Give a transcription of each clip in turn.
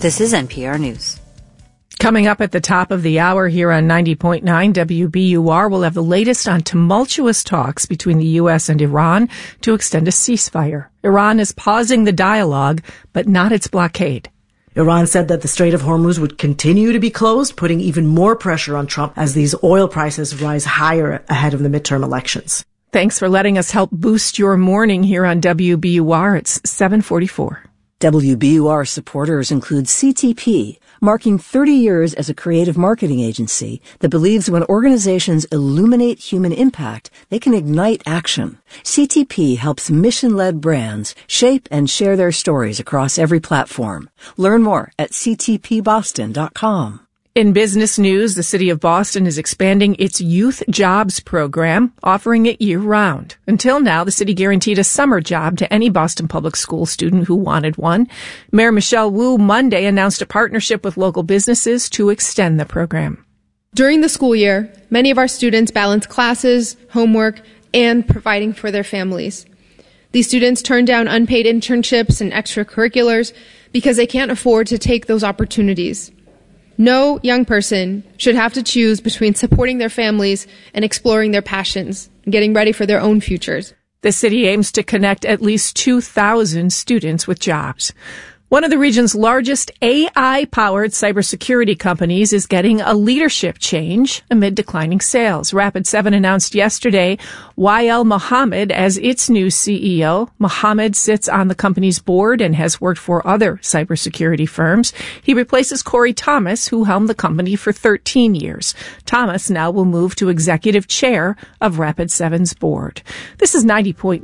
This is NPR News. Coming up at the top of the hour here on 90.9 WBUR, we'll have the latest on tumultuous talks between the U.S. and Iran to extend a ceasefire. Iran is pausing the dialogue, but not its blockade. Iran said that the Strait of Hormuz would continue to be closed, putting even more pressure on Trump as these oil prices rise higher ahead of the midterm elections. Thanks for letting us help boost your morning here on WBUR. It's 7:44. WBUR supporters include CTP, marking 30 years as a creative marketing agency that believes when organizations illuminate human impact, they can ignite action. CTP helps mission-led brands shape and share their stories across every platform. Learn more at ctpboston.com. In business news, the city of Boston is expanding its youth jobs program, offering it year-round. Until now, the city guaranteed a summer job to any Boston Public School student who wanted one. Mayor Michelle Wu Monday announced a partnership with local businesses to extend the program. During the school year, many of our students balance classes, homework, and providing for their families. These students turn down unpaid internships and extracurriculars because they can't afford to take those opportunities. No young person should have to choose between supporting their families and exploring their passions and getting ready for their own futures. The city aims to connect at least 2,000 students with jobs. One of the region's largest AI-powered cybersecurity companies is getting a leadership change amid declining sales. Rapid7 announced yesterday Wael Mohammed as its new CEO. Mohammed sits on the company's board and has worked for other cybersecurity firms. He replaces Corey Thomas, who helmed the company for 13 years. Thomas now will move to executive chair of Rapid7's board. This is 90.9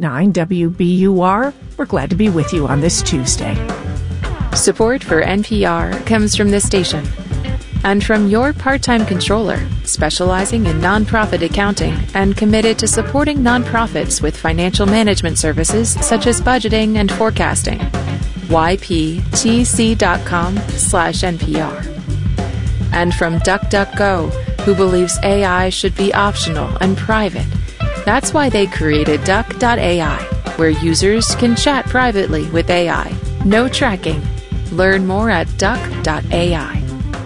WBUR. We're glad to be with you on this Tuesday. Support for NPR comes from this station and from your part-time controller, specializing in nonprofit accounting and committed to supporting nonprofits with financial management services such as budgeting and forecasting. yptc.com/NPR. And from DuckDuckGo, who believes AI should be optional and private. That's why they created Duck.ai, where users can chat privately with AI. No tracking. Learn more at duck.ai.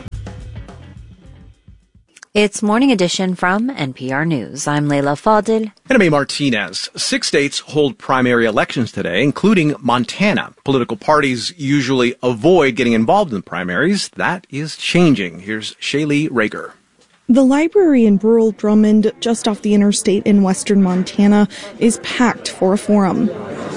It's Morning Edition from NPR News. I'm Leila Fadil. And I'm A. Martinez. 6 states hold primary elections today, including Montana. Political parties usually avoid getting involved in primaries. That is changing. Here's Shaylee Rager. The library in rural Drummond, just off the interstate in western Montana, is packed for a forum.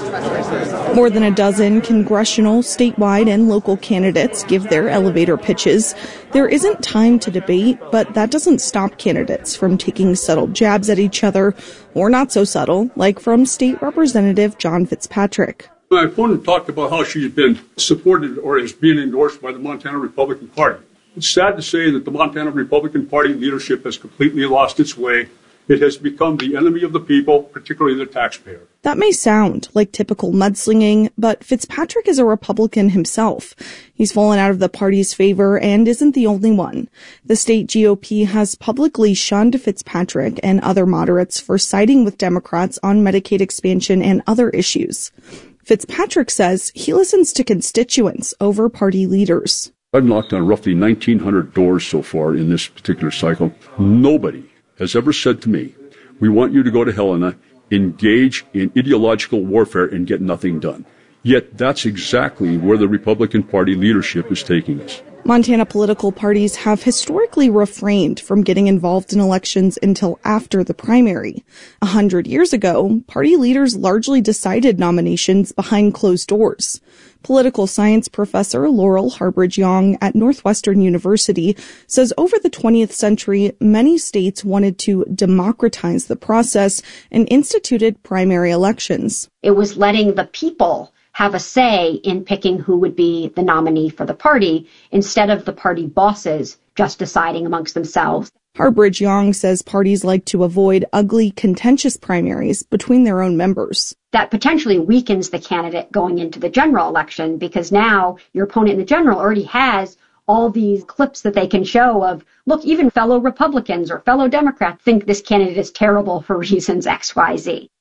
More than a dozen congressional, statewide, and local candidates give their elevator pitches. There isn't time to debate, but that doesn't stop candidates from taking subtle jabs at each other, or not so subtle, like from State Representative John Fitzpatrick. My opponent talked about how she's been supported or is being endorsed by the Montana Republican Party. It's sad to say that the Montana Republican Party leadership has completely lost its way. It has become the enemy of the people, particularly the taxpayer. That may sound like typical mudslinging, but Fitzpatrick is a Republican himself. He's fallen out of the party's favor and isn't the only one. The state GOP has publicly shunned Fitzpatrick and other moderates for siding with Democrats on Medicaid expansion and other issues. Fitzpatrick says he listens to constituents over party leaders. I've knocked on roughly 1,900 doors so far in this particular cycle. Nobody has ever said to me, we want you to go to Helena, engage in ideological warfare and get nothing done. Yet that's exactly where the Republican Party leadership is taking us. Montana political parties have historically refrained from getting involved in elections until after the primary. 100 years ago, party leaders largely decided nominations behind closed doors. Political science professor Laurel Harbridge-Young at Northwestern University says over the 20th century, many states wanted to democratize the process and instituted primary elections. It was letting the people have a say in picking who would be the nominee for the party instead of the party bosses just deciding amongst themselves. Harbridge-Young says parties like to avoid ugly, contentious primaries between their own members. That potentially weakens the candidate going into the general election because now your opponent in the general already has all these clips that they can show of, look, even fellow Republicans or fellow Democrats think this candidate is terrible for reasons X, Y, Z.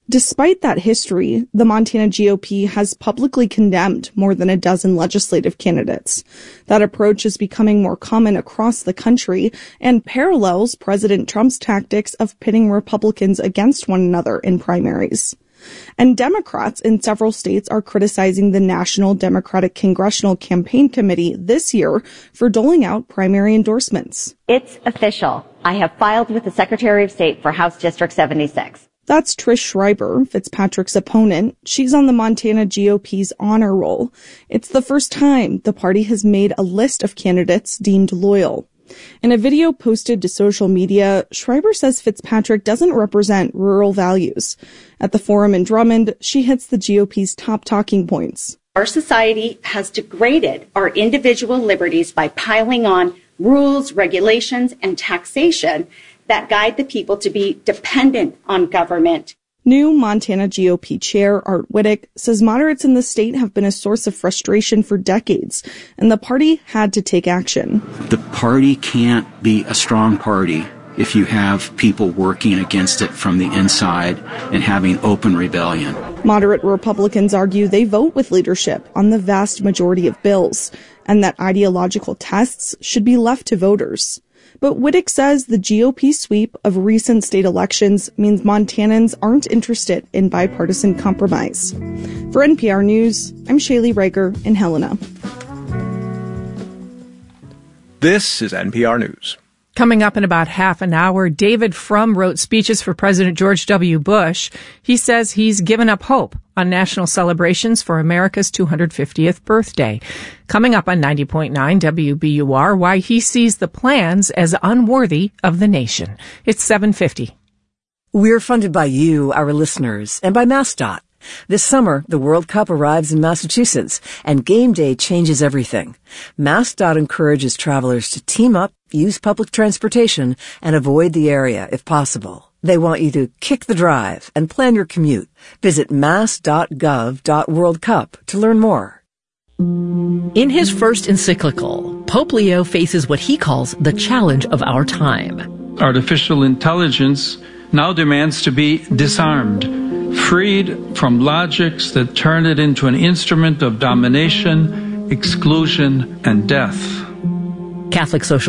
Despite that history, the Montana GOP has publicly condemned more than a dozen legislative candidates. That approach is becoming more common across the country and parallels President Trump's tactics of pitting Republicans against one another in primaries. And Democrats in several states are criticizing the National Democratic Congressional Campaign Committee this year for doling out primary endorsements. It's official. I have filed with the Secretary of State for House District 76. That's Trish Schreiber, Fitzpatrick's opponent. She's on the Montana GOP's honor roll. It's the first time the party has made a list of candidates deemed loyal. In a video posted to social media, Schreiber says Fitzpatrick doesn't represent rural values. At the forum in Drummond, she hits the GOP's top talking points. Our society has degraded our individual liberties by piling on rules, regulations, and taxation that guide the people to be dependent on government. New Montana GOP chair Art Wittick says moderates in the state have been a source of frustration for decades, and the party had to take action. The party can't be a strong party if you have people working against it from the inside and having open rebellion. Moderate Republicans argue they vote with leadership on the vast majority of bills, and that ideological tests should be left to voters. But Wittick says the GOP sweep of recent state elections means Montanans aren't interested in bipartisan compromise. For NPR News, I'm Shaylee Rager in Helena. This is NPR News. Coming up in about half an hour, David Frum wrote speeches for President George W. Bush. He says he's given up hope on national celebrations for America's 250th birthday. Coming up on 90.9 WBUR, why he sees the plans as unworthy of the nation. It's 7:50. We're funded by you, our listeners, and by MassDOT. This summer, the World Cup arrives in Massachusetts, and game day changes everything. MassDOT encourages travelers to team up, use public transportation, and avoid the area if possible. They want you to kick the drive and plan your commute. Visit mass.gov.worldcup to learn more. In his first encyclical, Pope Leo faces what he calls the challenge of our time. Artificial intelligence now demands to be disarmed, freed from logics that turn it into an instrument of domination, exclusion, and death. Catholic social